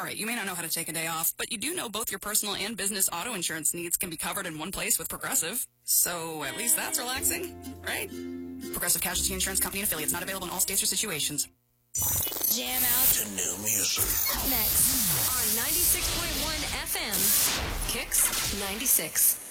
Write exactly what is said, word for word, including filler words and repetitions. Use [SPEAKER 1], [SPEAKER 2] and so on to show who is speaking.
[SPEAKER 1] All right, you may not know how to take a day off, but you do know both your personal and business auto insurance needs can be covered in one place with Progressive. So at least that's relaxing, right? Progressive Casualty Insurance Company and affiliates, not available in all states or situations.
[SPEAKER 2] Jam out
[SPEAKER 3] to new music.
[SPEAKER 2] Next on ninety-six point one F M, Kicks ninety-six.